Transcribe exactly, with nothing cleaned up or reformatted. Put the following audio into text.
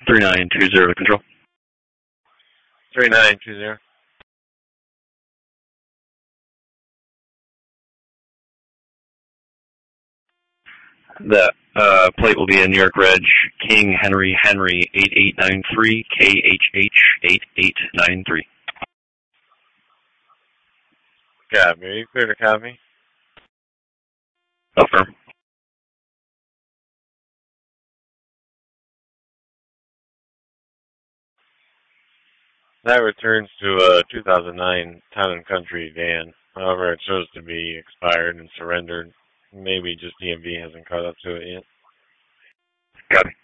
three nine two zero to control. three nine two zero. The uh, plate will be a New York Reg King Henry Henry eight eight nine three K H H eight eight nine three. Copy. Are you clear to copy? Affirm. That returns to a two thousand nine Town and Country van. However, it shows to be expired and surrendered. Maybe just D M V hasn't caught up to it yet. Copy.